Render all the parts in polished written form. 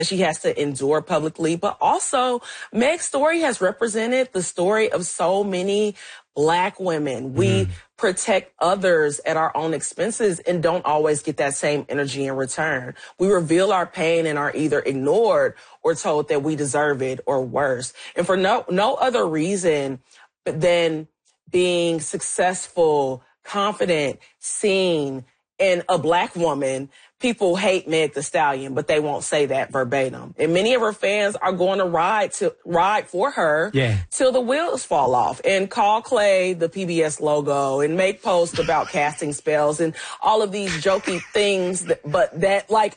she has to endure publicly, but also Meg's story has represented the story of so many Black women. We protect others at our own expenses and don't always get that same energy in return. We reveal our pain and are either ignored or told that we deserve it or worse. And for no other reason than being successful, confident, seen, and a Black woman. People hate Meg Thee Stallion, but they won't say that verbatim. And many of her fans are going to ride for her till the wheels fall off and call Clay the PBS logo and make posts about casting spells and all of these jokey things that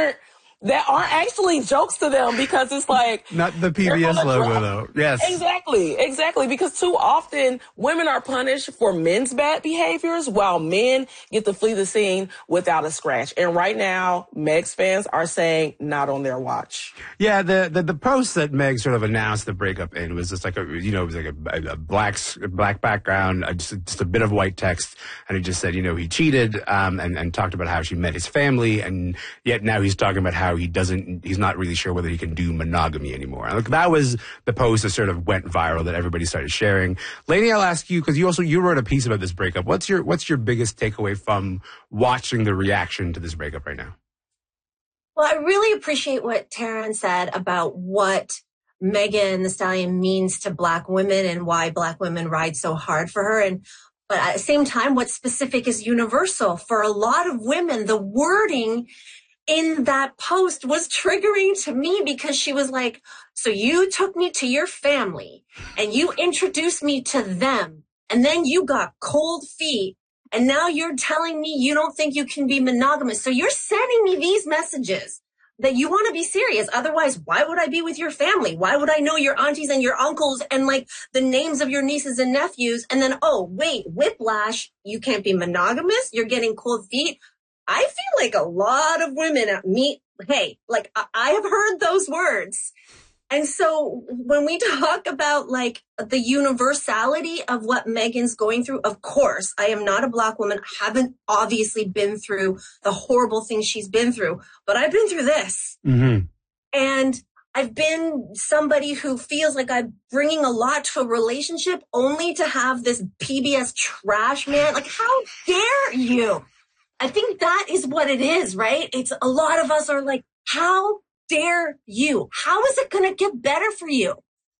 aren't actually jokes to them, because it's like... Not the PBS logo, though. Yes. Exactly. Because too often, women are punished for men's bad behaviors, while men get to flee the scene without a scratch. And right now, Meg's fans are saying, not on their watch. Yeah, the post that Meg sort of announced the breakup in was just like it was like a black background, just a bit of white text, and he just said, he cheated, and talked about how she met his family, and yet now he's talking about how he's not really sure whether he can do monogamy anymore. And that was the post that sort of went viral that everybody started sharing. Lainey, I'll ask you, because you wrote a piece about this breakup. What's your biggest takeaway from watching the reaction to this breakup right now? Well, I really appreciate what Taryn said about what Megan Thee Stallion means to Black women and why Black women ride so hard for her. But at the same time, what's specific is universal. For a lot of women, the wording in that post was triggering to me, because she was like, so you took me to your family and you introduced me to them, and then you got cold feet, and now you're telling me you don't think you can be monogamous. So you're sending me these messages that you want to be serious. Otherwise, why would I be with your family? Why would I know your aunties and your uncles and like the names of your nieces and nephews? And then, oh, wait, whiplash, you can't be monogamous? You're getting cold feet? I feel like a lot of women I have heard those words. And so when we talk about like the universality of what Megan's going through, of course, I am not a Black woman. I haven't obviously been through the horrible things she's been through, but I've been through this. Mm-hmm. And I've been somebody who feels like I'm bringing a lot to a relationship only to have this PBS trash man. Like, how dare you? I think that is what it is, right? It's a lot of us are like, how dare you? How is it going to get better for you?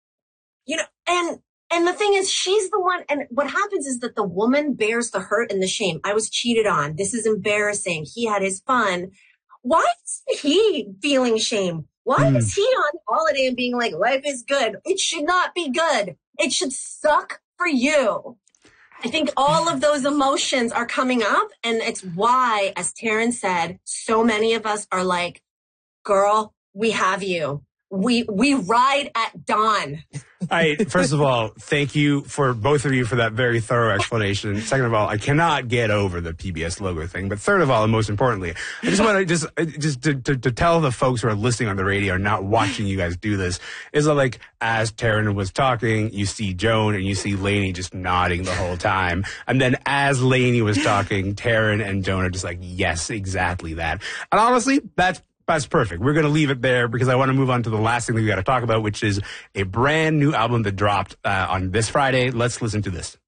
And the thing is, she's the one. And what happens is that the woman bears the hurt and the shame. I was cheated on. This is embarrassing. He had his fun. Why is he feeling shame? Why is he on holiday and being like, life is good? It should not be good. It should suck for you. I think all of those emotions are coming up, and it's why, as Taryn said, so many of us are like, girl, we have you. We ride at dawn. First of all, thank you for both of you for that very thorough explanation. Second of all, I cannot get over the PBS logo thing. But third of all, and most importantly, I just want to tell the folks who are listening on the radio and not watching you guys do this, is that like as Taryn was talking, you see Joan and you see Lainey just nodding the whole time. And then as Lainey was talking, Taryn and Joan are just like, yes, exactly that. And honestly, that's perfect. We're going to leave it there because I want to move on to the last thing that we got to talk about, which is a brand new album that dropped on this Friday. Let's listen to this.